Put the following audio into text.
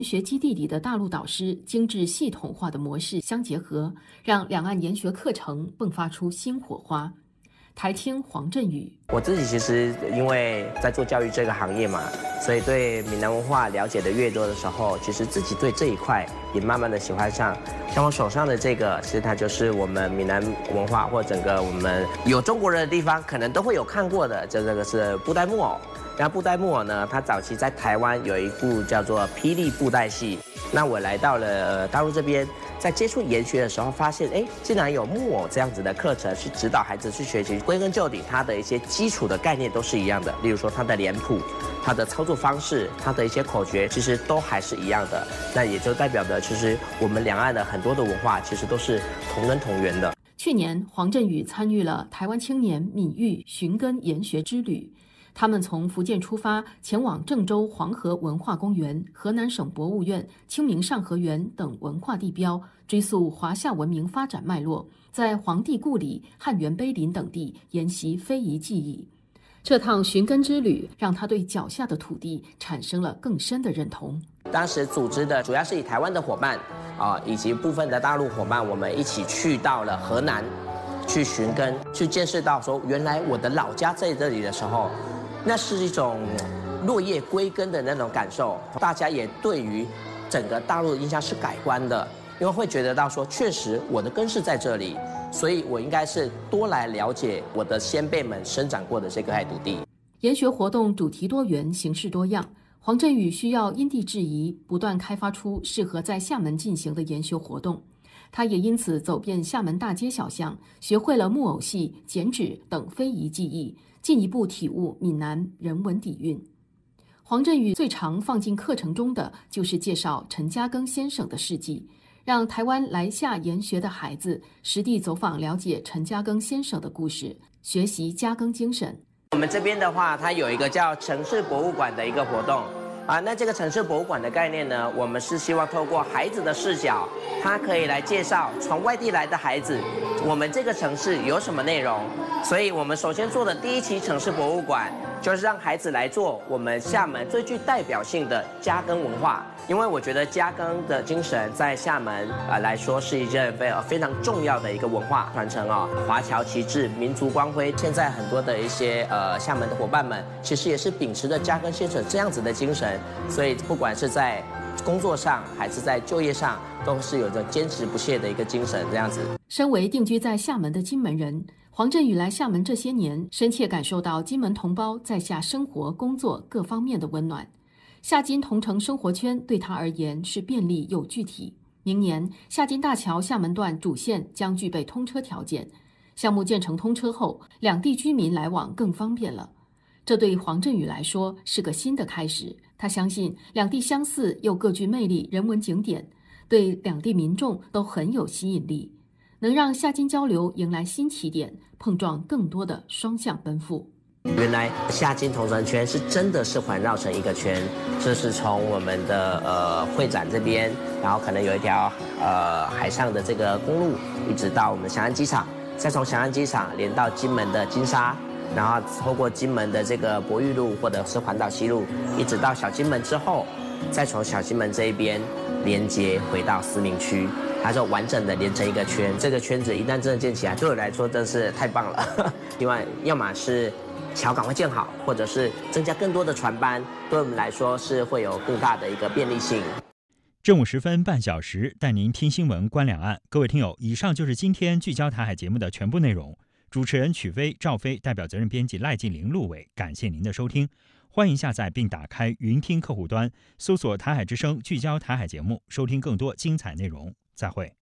学基地里的大陆导师精致系统化的模式相结合，让两岸研学课程迸发出新火花。台青黄振宇， 我自己其实因为在做教育这个行业嘛，所以对闽南文化了解的越多的时候，其实自己对这一块也慢慢的喜欢上。像我手上的这个，其实它就是我们闽南文化或整个我们有中国人的地方，可能都会有看过的，这个是布袋木偶。然后布袋木偶呢，它早期在台湾有一部叫做《霹雳布袋戏》。那我来到了大陆这边，在接触研学的时候，发现竟然有木偶这样子的课程，去指导孩子去学习。归根究底，它的一些基础的概念都是一样的，例如说它的脸谱、它的操作方式、它的一些口诀，其实都还是一样的。那也就代表着，其实我们两岸的很多的文化，其实都是同根同源的。 去年，黄振宇参与了台湾青年闽域寻根研学之旅。他们从福建出发，前往郑州黄河文化公园、河南省博物院、清明上河园等文化地标，追溯华夏文明发展脉络，在黄帝故里、汉源碑林等地研习非遗技艺。这趟寻根之旅让他对脚下的土地产生了更深的认同。 当时组织的主要是以台湾的伙伴以及部分的大陆伙伴，我们一起去到了河南，去寻根，去见识到说，原来我的老家在这里的时候，那是一种落叶归根的那种感受。大家也对于整个大陆的印象是改观的，因为会觉得到说，确实我的根是在这里，所以我应该是多来了解我的先辈们生长过的这块土地。 研学活动主题多元，形式多样。黄振宇需要因地制宜，不断开发出适合在厦门进行的研修活动。他也因此走遍厦门大街小巷，学会了木偶戏、剪纸等非遗技艺，进一步体悟闽南人文底蕴。黄振宇最常放进课程中的就是介绍陈嘉庚先生的事迹，让台湾来厦研学的孩子实地走访了解陈嘉庚先生的故事，学习嘉庚精神。 我们这边的话，它有一个叫城市博物馆的一个活动那这个城市博物馆的概念呢，我们是希望透过孩子的视角，他可以来介绍从外地来的孩子，我们这个城市有什么内容。所以我们首先做的第一期城市博物馆，就是让孩子来做我们厦门最具代表性的嘉庚文化。因为我觉得嘉庚的精神在厦门来说是一件非常重要的一个文化传承华侨旗帜，民族光辉。现在很多的一些厦门的伙伴们，其实也是秉持着嘉庚先生这样子的精神，所以不管是在工作上还是在就业上，都是有着坚持不懈的一个精神这样子。 身为定居在厦门的金门人，黄振宇来厦门这些年，深切感受到金门同胞在厦生活、工作各方面的温暖。厦金同城生活圈对他而言是便利又具体。明年厦金大桥厦门段主线将具备通车条件，项目建成通车后，两地居民来往更方便了。这对黄振宇来说是个新的开始。他相信两地相似又各具魅力人文景点，对两地民众都很有吸引力，能让厦金交流迎来新起点，碰撞更多的双向奔赴。 原来厦金同城圈是真的是环绕成一个圈，这是从我们的会展这边，然后可能有一条海上的这个公路，一直到我们翔安机场，再从翔安机场连到金门的金沙，然后透过金门的这个博裕路或者是环岛西路，一直到小金门之后，再从小金门这一边连接回到思明区，它就完整的连成一个圈。这个圈子一旦真的建起来，对我来说真是太棒了。另外，要么是桥赶快建好，或者是增加更多的船班，对我们来说是会有更大的一个便利性。 正午时分半小时，带您听新闻观两岸。各位听友，以上就是今天聚焦台海节目的全部内容。主持人曲飞、赵飞，代表责任编辑赖静玲、陆伟，感谢您的收听。欢迎下载并打开云听客户端，搜索台海之声聚焦台海节目，收听更多精彩内容。再会。